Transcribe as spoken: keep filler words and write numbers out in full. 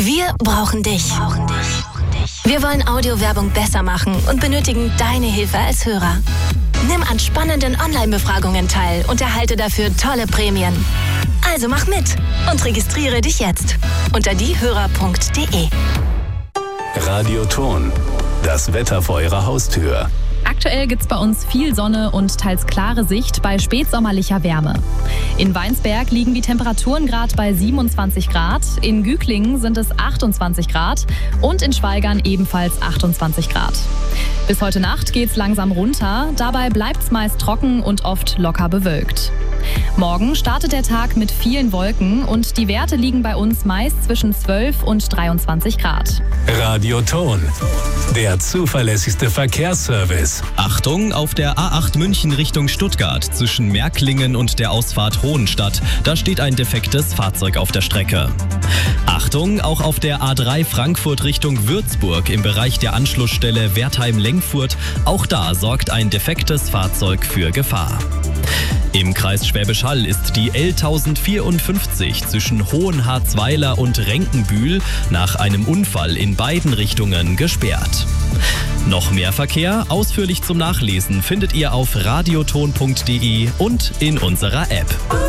Wir brauchen dich. Wir wollen Audiowerbung besser machen und benötigen deine Hilfe als Hörer. Nimm an spannenden Online-Befragungen teil und erhalte dafür tolle Prämien. Also mach mit und registriere dich jetzt unter diehörer punkt de. Radioton. Das Wetter vor Ihrer Haustür. Aktuell gibt's bei uns viel Sonne und teils klare Sicht bei spätsommerlicher Wärme. In Weinsberg liegen die Temperaturen gerade bei siebenundzwanzig Grad, in Güglingen sind es achtundzwanzig Grad und in Schwaigern ebenfalls achtundzwanzig Grad. Bis heute Nacht geht's langsam runter, dabei bleibt's meist trocken und oft locker bewölkt. Morgen startet der Tag mit vielen Wolken und die Werte liegen bei uns meist zwischen zwölf und dreiundzwanzig Grad. Radioton, der zuverlässigste Verkehrsservice. Achtung, auf der A acht München Richtung Stuttgart zwischen Märklingen und der Ausfahrt Hohenstadt, da steht ein defektes Fahrzeug auf der Strecke. Achtung, auch auf der A drei Frankfurt Richtung Würzburg im Bereich der Anschlussstelle Wertheim-Lengfurt, auch da sorgt ein defektes Fahrzeug für Gefahr. Im Kreis Schwäbisch Hall ist die L tausendvierundfünfzig zwischen Hohenharzweiler und Renkenbühl nach einem Unfall in beiden Richtungen gesperrt. Noch mehr Verkehr, ausführlich zum Nachlesen, findet ihr auf radioton punkt de und in unserer App.